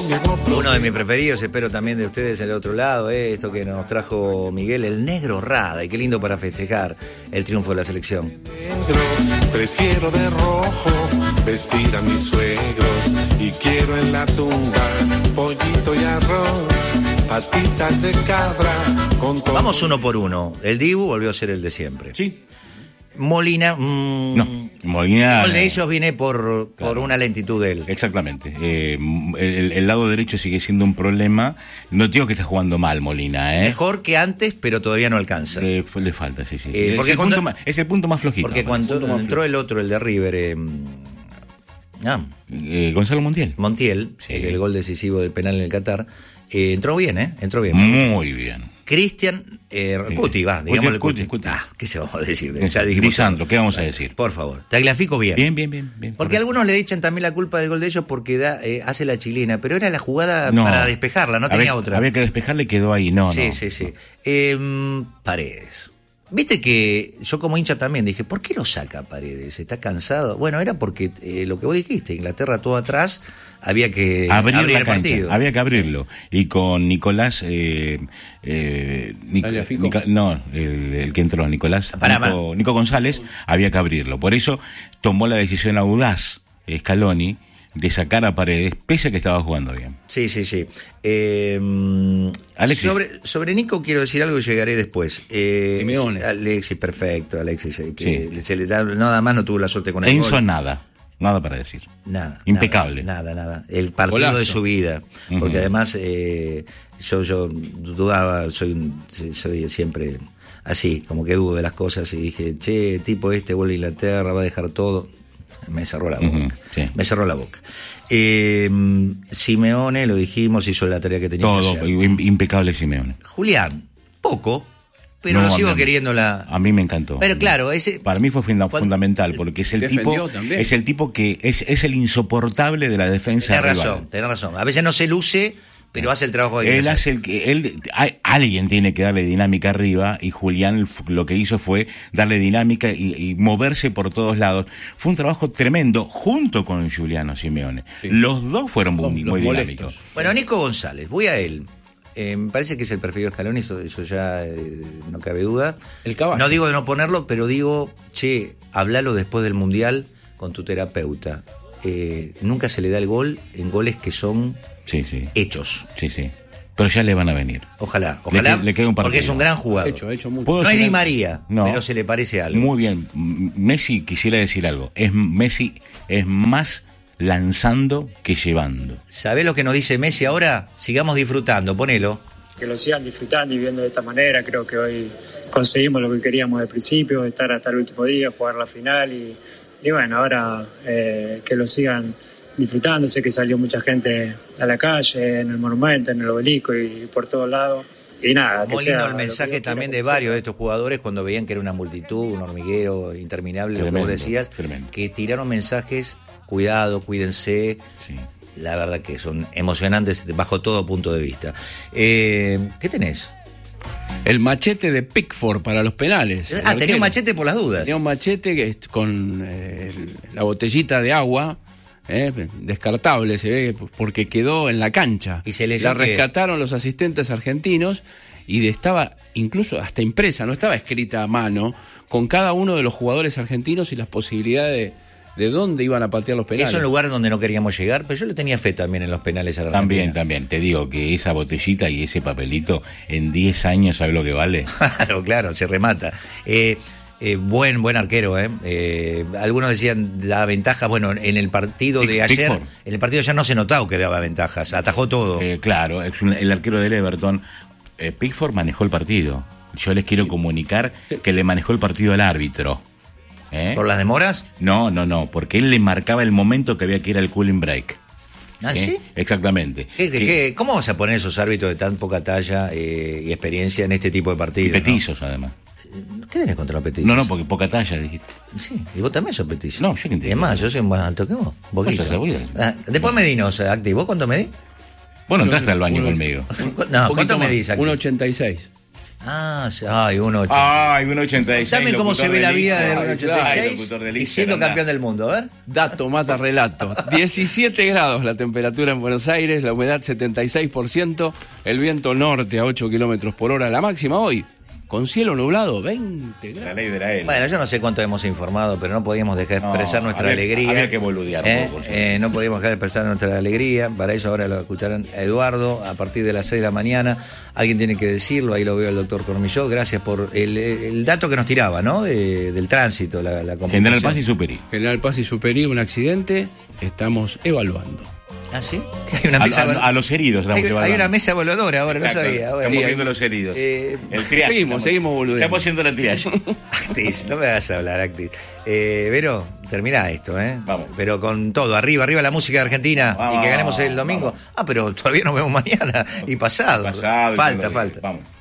Uno de mis preferidos, espero también de ustedes el otro lado, esto que nos trajo Miguel, el negro Rada, y qué lindo para festejar el triunfo de la selección. Prefiero de rojo vestir a mis suegros y quiero en la tumba pollito y arroz, patitas de cabra con todo. Vamos uno por uno. El Dibu volvió a ser el de siempre. Sí. Molina, no, Molina. El de ellos viene por una lentitud de él. Exactamente. El lado derecho sigue siendo un problema. No digo que está jugando mal Molina, Mejor que antes, pero todavía no alcanza. Le falta, sí. Porque es el punto más flojito. Porque cuando entró el otro, el de River, Gonzalo Montiel. Sí. El gol decisivo del penal en el Qatar, entró bien, entró bien. Muy bien. Cristian Cuti, digamos el Cuti. ¿Qué se vamos a decir? Ya dijimos. Lisandro, ¿qué vamos a decir? Por favor, Tagliafico bien. Bien. Porque correcto. algunos le echan también la culpa del gol de ellos porque hace la chilena, pero era la jugada para despejarla, no tenía otra. Había que despejarla y quedó ahí, Sí. Paredes. Viste que yo como hincha también dije, ¿por qué lo saca Paredes? ¿Está cansado? Bueno, era porque lo que vos dijiste, Inglaterra todo atrás, había que abrir el partido. Había que abrirlo. Y con Nicolás, el que entró, Nico González, había que abrirlo. Por eso tomó la decisión audaz Scaloni de sacar a Paredes, pese a que estaba jugando bien. Sí. Alexis. Sobre Nico quiero decir algo y llegaré después. Alexis, perfecto. Se le da, nada más no tuvo la suerte con el Enzo, gol. Nada para decir. Nada. Impecable. Nada. El partido Golazo. de su vida. Porque además yo dudaba, soy siempre así, como que dudo de las cosas y dije, tipo vuelve a Inglaterra, va a dejar todo. Me cerró la boca. Sí. Me cerró la boca. Simeone, lo dijimos, hizo la tarea que tenía Todo, que hacer. impecable Simeone. Julián, poco, pero lo sigo queriéndola. A mí me encantó. Pero claro, para mí fue fundamental, porque es el tipo que es el insoportable de la defensa. Tenés razón. A veces no se luce, pero hace el trabajo de él hace alguien tiene que darle dinámica arriba, y Julián lo que hizo fue darle dinámica y moverse por todos lados. Fue un trabajo tremendo junto con Giuliano Simeone. Sí. Los dos fueron muy dinámicos. Bueno, Nico González, voy a él. Me parece que es el perfil de Scaloni, eso ya no cabe duda. El caballo. No digo de no ponerlo, pero digo, hablalo después del Mundial con tu terapeuta. Nunca se le da el gol en goles que son hechos. Sí. Pero ya le van a venir. Ojalá. Le queda un partido. Porque es un gran jugador. Hecho mucho. No es Di María, pero se le parece algo. Muy bien. Messi, quisiera decir algo. Messi es más lanzando que llevando. ¿Sabés lo que nos dice Messi ahora? Sigamos disfrutando, ponelo. Que lo sigan disfrutando y viendo de esta manera. Creo que hoy conseguimos lo que queríamos al principio, estar hasta el último día, jugar la final y bueno, ahora que lo sigan disfrutando. Sé que salió mucha gente a la calle, en el monumento, en el obelisco y por todos lados. Y nada, muy lindo el mensaje también de varios de estos jugadores cuando veían que era una multitud, un hormiguero interminable, lo que vos decías, que tiraron mensajes, cuidado, cuídense. Sí. La verdad que son emocionantes bajo todo punto de vista. ¿Qué tenés? El machete de Pickford para los penales. Tenía un machete por las dudas. Tenía un machete con la botellita de agua, descartable, se ve, porque quedó en la cancha. Y se leyó la rescataron los asistentes argentinos y estaba incluso hasta impresa, no estaba escrita a mano, con cada uno de los jugadores argentinos y las posibilidades de dónde iban a patear los penales. Es un lugar donde no queríamos llegar, pero yo le tenía fe también en los penales a la Argentina. También. Te digo que esa botellita y ese papelito en 10 años, ¿sabes lo que vale? Claro, se remata. Buen arquero, algunos decían da ventajas. Bueno, en el partido de ayer, en el partido de ayer no se notaba que daba ventajas, atajó todo. Claro, el arquero del Everton, Pickford manejó el partido. Yo les quiero comunicar que le manejó el partido al árbitro. ¿Por las demoras? No, porque él le marcaba el momento que había que ir al cooling break. ¿Ah, sí? Exactamente. ¿Cómo vas a poner esos árbitros de tan poca talla y experiencia en este tipo de partidos? Y petizos, ¿no? Además. ¿Qué tenés contra los petizos? No, porque poca talla, dijiste. Sí, y vos también sos petizo. No, yo que entiendo. Es más, yo soy más alto que vos. Después medinos, Acti. ¿Vos cuánto medís? Vos no entraste al baño conmigo. No, ¿cuánto medís, Acti? 1,86. Ay, 1.86. Ay, 1.86. Dame cómo se ve la vida del Ay, 1.86 locutor del y siendo Instagram, campeón del mundo, a ver. Dato mata relato. 17 grados la temperatura en Buenos Aires, la humedad 76%, el viento norte a 8 kilómetros por hora, la máxima hoy, con cielo nublado, 20 grados. La ley de la L. Bueno, yo no sé cuánto hemos informado, pero no podíamos dejar de expresar nuestra alegría. Había que boludear un poco. No podíamos dejar de expresar nuestra alegría. Para eso ahora lo escucharán a Eduardo a partir de las 6 de la mañana. Alguien tiene que decirlo, ahí lo veo al doctor Cormillot. Gracias por el dato que nos tiraba, ¿no? del tránsito, la conversación. General Paz y Superi. General Paz y Superi, un accidente, estamos evaluando. ¿Ah, sí? Hay una mesa A los heridos. hay una mesa voladora ahora, Exacto. no sabía. Bueno. Estamos viendo los heridos. El triaje. Seguimos boludeando. Estamos haciendo la triaje. Actis, no me hagas hablar, Actis. Vero, termina esto, ¿eh? Vamos. Pero con todo, arriba la música de Argentina. Vamos, y que ganemos el domingo. vamos. Pero todavía nos vemos mañana y pasado. Pasado y Falta. todo lo que- Vamos.